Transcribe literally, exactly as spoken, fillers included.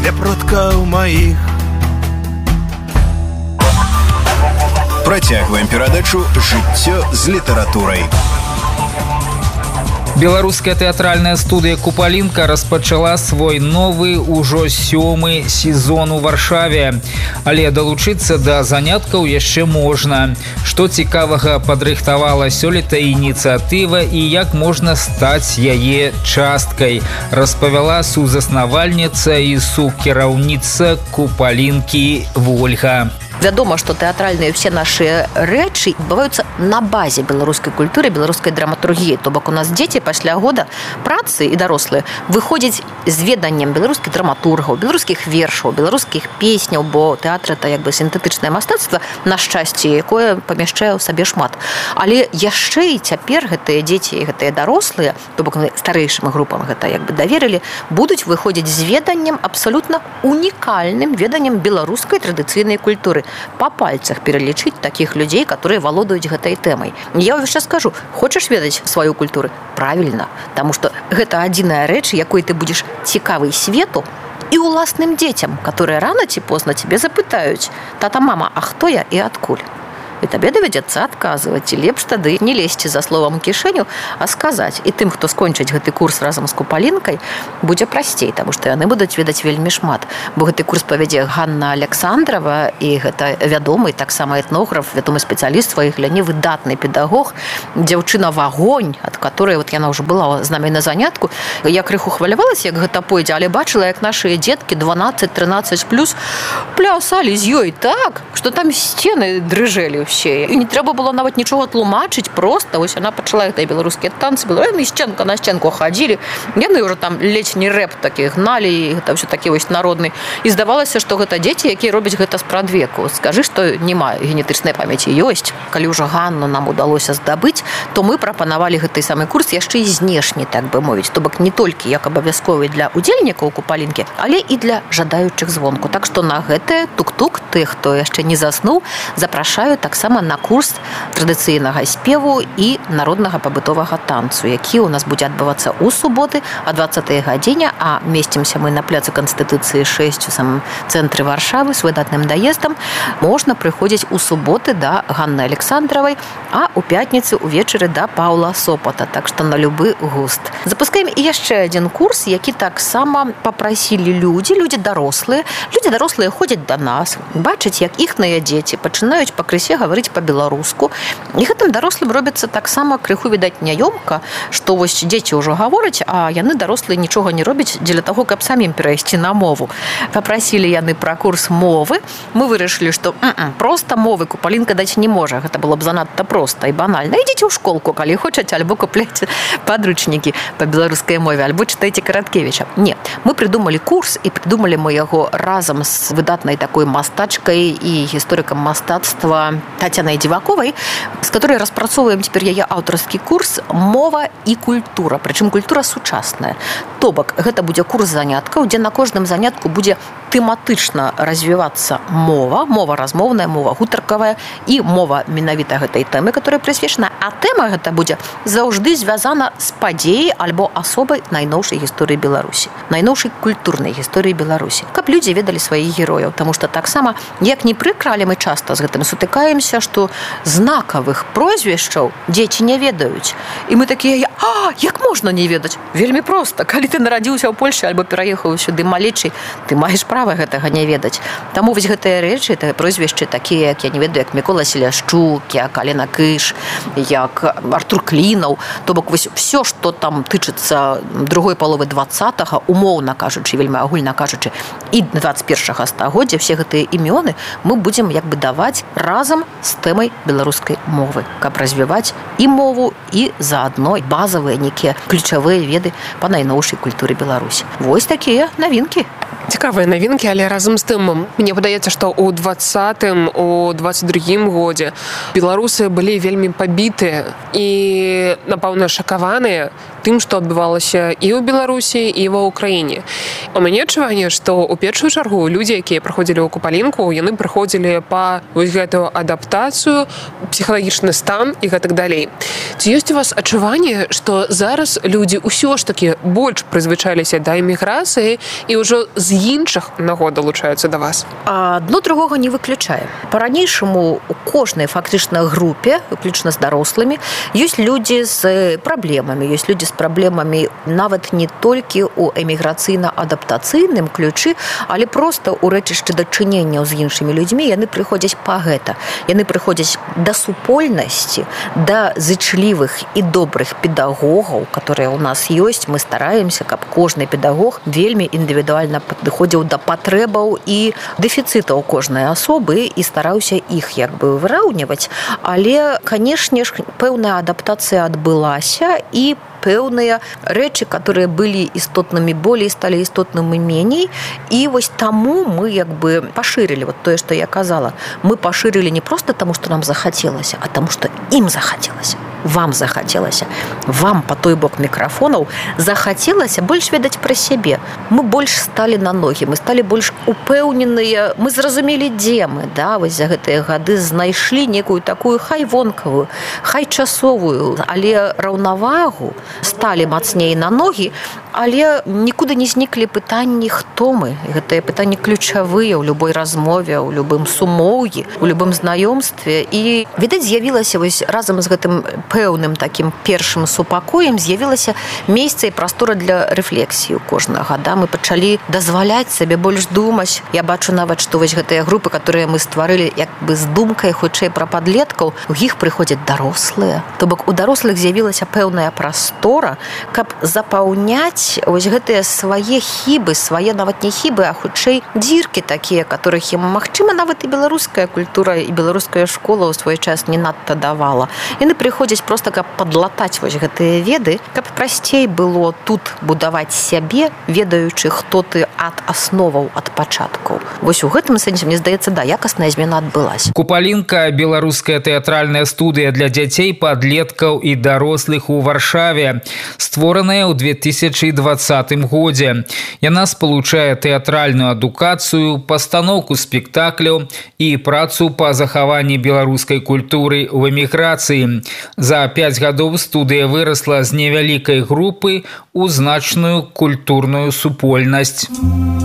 для продкаў маіх. Працягваем перадачу «Жыццё з літаратурай». Беларуская тэатральная студыя «Купалінка» распачала свой новы, ужо сёмы сезон у Варшаве. Але далучыцца да заняткаў яшчэ можна. Што цікавага падрыхтавала сёлета ініцыятыва і як можна стаць яе часткай, распавяла сузаснавальніца і сукіраўніца «Купалінкі» Вольга. Вядома, што тэатральныя ўсе нашы рэчы адбываюцца на базе беларускай культуры, беларускай драматургіі. То бок у нас дзеці пасля года працы і дарослыя выходзяць з веданнем беларускіх драматургаў, беларускіх вершаў, беларускіх песняў, бо тэатр – это як бы сінтэтычнае мастацтва, на шчасце, якое памяшчае ў сабе шмат. Але яшчэ і цяпер гэтыя дзеці і гэтыя дарослыя, то бок старэйшым групам гэта як бы даверылі, будуць выходзіць з веданнем абсалютна унікальным веданнем беларускай традыцыйнай культуры. По пальцах перелічыць таких людей, которые валодаюць гэтай тэмай. Я ўвесь час скажу, хочаш ведаць сваю культуру? Правильно, потому что гэта адзіная рэч, якой ты будзеш цікавы свету і уласным дзецям, которые рано ці позна тебе запытаюць: тата, мама, а хто я і адкуль? І табе давядзецца адказваць, і лепш тады не лезці за словам у кішэню, а сказаць. І тым, хто скончыць гэты курс разам з Купалінкай, будзе прасцей, таму што яны будуць ведаць вельмі шмат. Бо гэты курс павядзе Ганна Александрова, і гэта вядомы таксама этнограф, вядомы спецыяліст сваіх гляне, выдатны педагог, дзяўчына вагонь, ад которой вот яна ўжо была з намі на занятку. Я крыху хвалявалася, як гэта пойдзе, але бачыла, як нашыя дзеткі дванаццаць-трынаццаць плюс плясалі з ёй так, што там сцены дрыжэлі. І не трэба было нават нічога тлумачыць, проста вось яна пачала гэтыя беларускія танцы, яны сценка на сценку хадзілі, яны ўжо там летні рэп такі гналі, і гэта ўсё такі вось народны. І здавалася, што гэта дзеці, якія робяць гэта спрадвеку. Скажы, што няма генетычнай памяці, ёсць. Калі ўжо Ганну нам удалося здабыць, то мы прапанавалі гэты самы курс яшчэ і знешні, так бы мовіць. То бок не толькі як абавязковы для удзельнікаў Купалінкі, але і для жадаючых звонку. Так што на гэтае тук-тук тых, хто яшчэ не заснуў, запрашаю так сама на курс традыцыйнага спеву і народнага пабытовага танцу, які ў нас будзе адбывацца ў суботы о дваццатай гадзіне, а месцімся мы на пляцы Канстытуцыі шэсць у самым цэнтры Варшавы з выдатным даездам. Можна прыходзіць у суботы да Ганны Александровай, а ў пятніцы увечары да Паўла Сопата, так што на любы густ. Запускаем і яшчэ адзін курс, які таксама папрасілі людзі, людзі дарослыя. Людзі дарослыя ходзяць да нас, бачаць, як іхныя дзеці пачынаюць пакрысе гаварыць па-беларуску. І гэтым дарослым робіцца таксама крыху, відаць, няёмка, што вось дзеці ўжо гавораць, а яны дарослыя нічога не робяць дзеля таго, каб самім перайсці на мову. Папрасілі яны пра курс мовы. Мы вырашылі, што проста мовы Купалінка даць не можа. Гэта было б занадта проста і банальна. Ідзіце ў школку, калі хочаце, альбо купляйце падручнікі па беларускай мове, альбо чытайце Караткевіча. Не, мы прыдумалі курс, і прыдумалі мы яго разам з выдатнай такой мастачкай і гісторыкам мастацтва Татьяной Диваковой, с которой распрацоўваем цяпер яе аўтарскі курс «Мова і культура», прычым культура сучасная. То бок, гэта будзе курс заняткаў, дзе на кожным занятку будзе тэматычна развівацца мова, мова размоўная, мова гутаркавая і мова менавіта гэтай тэмы, которая прысвечана, а тэма гэта будзе заўжды звязана з падзеяй альбо асобай найноўшай гісторыі Беларусі, найноўшай культурнай гісторыі Беларусі, каб людзі ведалі сваіх герояў, таму што таксама, як не прыкралі, мы часта з гэтым сутыкаемся, што знакавых прозвішчаў дзеці не ведаюць. І мы такія: а, як можна не ведаць? Вельмі проста. Калі ты нарадзіўся ў Польшчы альбо пераехаў сюды малечай, ты маеш права гэтага не ведаць. Таму вось гэтыя рэчы, гэтыя прозвішчы такія, як я не ведаю, як Мікола Селяшчук, як Алена Кыш, як Артур Клінаў, то бок вось все, што там тычыцца другой паловы двадцатага, умоўна кажучы, вельмі агульна кажучы, і дваццаць першага стагоддзя, все гэтыя імёны мы будзем як бы даваць разам з тэмай беларускай мовы, каб развіваць і мову, і заадно базавыя нейкія ключавыя веды па найноўшай культуры Беларусі. Вось такія навінкі. Цікавыя навінкі, але разам з тым, мне падаецца, што ў двадцатым, у дваццаць другім годзе беларусы былі вельмі пабітыя і, напэўна, шакаваныя тым, што адбывалася і ў Беларусі, і ва ўкраіне. У мяне адчуванне, што ў першую чаргу людзі, якія праходзілі ў Купалінку, яны прыходзілі па вось гэтую адаптацыю, псіхалагічны стан і гэтак далей. Ці ёсць у вас адчуванне, што зараз людзі ўсё ж такі больш прызвычаліся да эміграцыі і ўжо з з іншых нагод далучаюцца да вас? Адно другога не выключае. Па-ранейшаму у кожнай фактычна групе, уключна з дарослымі, ёсць людзі з праблемамі, ёсць людзі з праблемамі нават не толькі ў эміграцыйна-адаптацыйным ключы, але проста ў рэчышчы дачыненняў з іншымі людзьмі яны прыходзяць па гэта. Яны прыходзяць да супольнасці, да зычлівых і добрых педагогаў, которые у нас ёсць. Мы стараемся, каб кожны педагог вельмі індывідуальна падыходзіў да патрэбаў і дэфіцытаў кожнай асобы і стараўся іх як бы выраўніваць. Але, канешне ж, пэўная адаптацыя адбылася і пэўныя рэчы, которые былі істотнымі болей, сталі істотнымі меней. І вось таму мы як бы пашырылі вот тое, што я казала. Мы пашырылі не проста таму, што нам захацелася, а таму, што ім захацелася. Вам захацелася. Вам па той бок мікрафонаў захацелася больш ведаць пра сябе. Мы больш сталі на ногі, мы сталі больш упэўненыя, мы зразумелі, дзе мы, да, вось за гэтыя гады знайшлі некую такую хай вонкавую, хай часовую, але раўнавагу, сталі мацней на ногі, але нікуды не зніклі пытанні, хто мы. Гэтыя пытанні ключавыя ў любой размове, ў любым сумоўі, у любым знаёмстве. І, відаць, з'явілася вось разам з гэтым пэўным такім першым супакоем з'явілася месца і прастора для рэфлексіі ў кожнага. Да? Мы пачалі дазваляць сабе больш думаць. Я бачу нават, што вось гэтыя групы, которые мы стварылі як бы з думкай хутчэй пра падлеткаў, у іх прыходзяць дарослыя. То бок у дарослых з'явілася пэўная прастора, каб запаўняць вось гэтыя свае хібы, свае нават не хібы, а хутчэй дзіркі такія, которых ім, магчыма, нават і беларуская культура, і беларуская школа ў свой час не надта давала. Яны прыходзяць просто, каб падлатаць вось гэтыя веды, каб прасцей было тут будаваць сябе, ведаючы, хто ты ад асноваў, ад пачаткаў. Вось у гэтым сэнсе, мне здаецца, да, якасная змена адбылася. Купалінка – беларуская тэатральная студыя для дзяцей, падлеткаў і дарослых у Варшаве, створаная ў две тысячы двадцатым годзе. Яна спалучае тэатральную адукацыю, пастаноўку спектакляў і працу па захаванні беларускай культуры ў эміграцыі. За пяць гадоў студыя вырасла з невялікай групы ў значную культурную супольнасць.